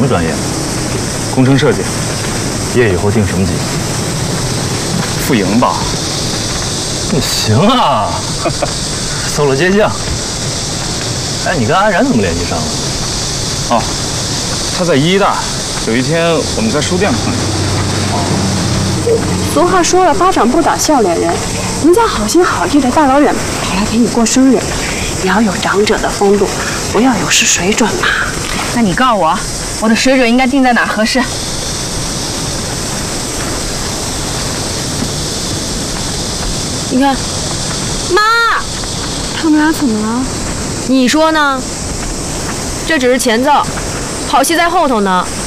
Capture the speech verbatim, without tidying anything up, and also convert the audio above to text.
么专业？工程设计。毕业以后定什么级？副营吧。你行啊，搜了接将。哎，你跟安然怎么联系上了？哦，他在医大，有一天我们在书店碰见。哦。 俗话说了，巴掌不打笑脸人。人家好心好意的大老远跑来陪你过生日，你要有长者的风度，不要有失水准嘛。 那你告诉我，我的水准应该定在哪儿合适？ 你看，妈，他们俩怎么了？ 你说呢？这只是前奏，好戏在后头呢。